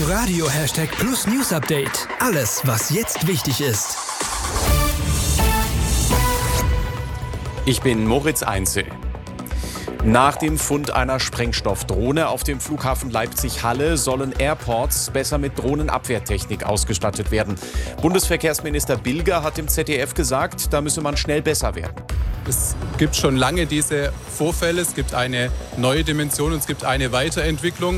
Inforadio #Plus News Update. Alles, was jetzt wichtig ist. Ich bin Moritz Einzel. Nach dem Fund einer Sprengstoffdrohne auf dem Flughafen Leipzig-Halle sollen Airports besser mit Drohnenabwehrtechnik ausgestattet werden. Bundesverkehrsminister Bilger hat im ZDF gesagt, da müsse man schnell besser werden. Es gibt schon lange diese Vorfälle, es gibt eine neue Dimension und es gibt eine Weiterentwicklung.